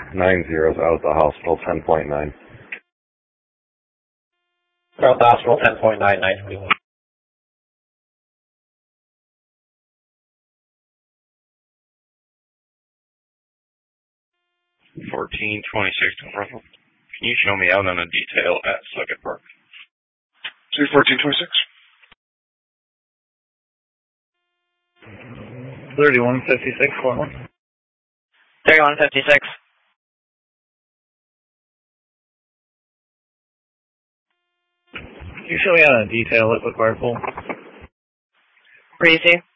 90's out at the hospital, 10.9. Out at the hospital, 10.9, 921. 1426 Russell. Can you show me out on a detail at Suckett Park? 1426. 3156, Portland. 3156. Can you show me out on a detail at Woodward Pool? Breezy.